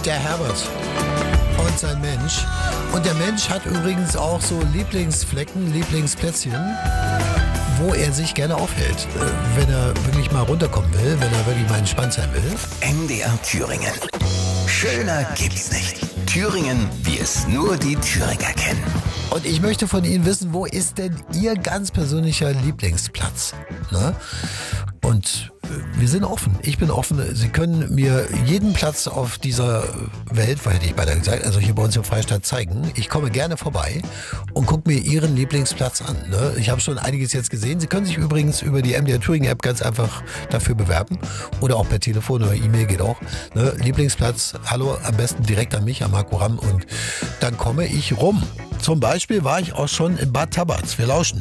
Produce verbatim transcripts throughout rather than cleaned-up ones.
Der Herbert und sein Mensch. Und der Mensch hat übrigens auch so Lieblingsflecken, Lieblingsplätzchen, wo er sich gerne aufhält, wenn er wirklich mal runterkommen will, wenn er wirklich mal entspannt sein will. M D R Thüringen. Schöner gibt's nicht. Thüringen, wie es nur die Thüringer kennen. Und ich möchte von Ihnen wissen, wo ist denn Ihr ganz persönlicher Lieblingsplatz? Ne? Und wir sind offen. Ich bin offen. Sie können mir jeden Platz auf dieser Welt, hätte ich beinahe gesagt, also hier bei uns im Freistaat zeigen. Ich komme gerne vorbei und gucke mir Ihren Lieblingsplatz an. Ne? Ich habe schon einiges jetzt gesehen. Sie können sich übrigens über die M D R Thüringen App ganz einfach dafür bewerben. Oder auch per Telefon oder E-Mail geht auch. Ne? Lieblingsplatz, hallo, am besten direkt an mich, an Marco Ramm. Und dann komme ich rum. Zum Beispiel war ich auch schon in Bad Tabarz. Wir lauschen.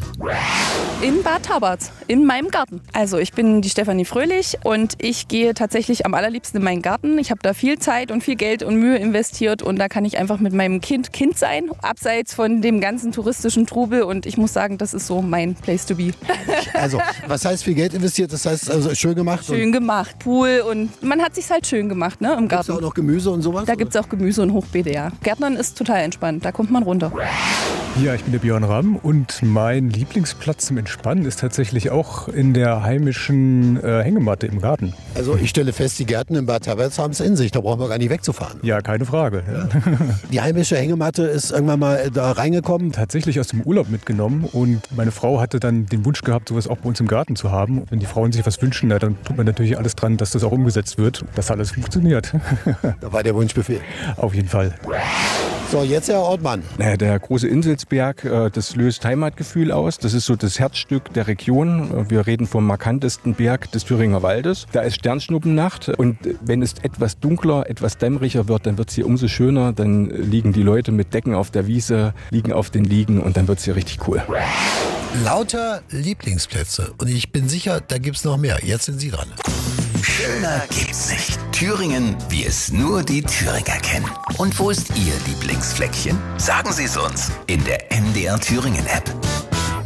In Bad Tabarz, in meinem Garten. Also ich bin die Stefanie Fröhlich und ich gehe tatsächlich am allerliebsten in meinen Garten. Ich habe da viel Zeit und viel Geld und Mühe investiert und da kann ich einfach mit meinem Kind Kind sein, abseits von dem ganzen touristischen Trubel, und ich muss sagen, das ist so mein Place to be. Also, was heißt viel Geld investiert? Das heißt also schön gemacht? Schön gemacht, Pool, und man hat sich halt schön gemacht, ne, im Garten. Gibt es auch noch Gemüse und sowas? Da gibt es auch Gemüse und Hochbeete, ja. Gärtnern ist total entspannt, da kommt man runter. Ja, ich bin der Björn Ramm und mein Lieblingsplatz zum Entspannen ist tatsächlich auch in der heimischen äh, Hängematte im Garten. Also ich stelle fest, die Gärten in Bad Tabarz haben es in sich, da brauchen wir gar nicht wegzufahren. Ja, keine Frage. Ja. Die heimische Hängematte ist irgendwann mal da reingekommen? Tatsächlich aus dem Urlaub mitgenommen, und meine Frau hatte dann den Wunsch gehabt, sowas auch bei uns im Garten zu haben. Wenn die Frauen sich was wünschen, na, dann tut man natürlich alles dran, dass das auch umgesetzt wird, dass alles funktioniert. Da war der Wunschbefehl. Auf jeden Fall. So, jetzt Herr Ortmann. Naja, der große Inselsberg, das löst Heimatgefühl aus. Das ist so das Herzstück der Region. Wir reden vom markantesten Berg des Thüringer Waldes. Da ist Sternschnuppennacht, und wenn es etwas dunkler, etwas dämmeriger wird, dann wird es hier umso schöner. Dann liegen die Leute mit Decken auf der Wiese, liegen auf den Liegen, und dann wird es hier richtig cool. Lauter Lieblingsplätze, und ich bin sicher, da gibt es noch mehr. Jetzt sind Sie dran. Schöner gibt's nicht. Thüringen, wie es nur die Thüringer kennen. Und wo ist Ihr Lieblingsfleckchen? Sagen Sie es uns in der M D R Thüringen App.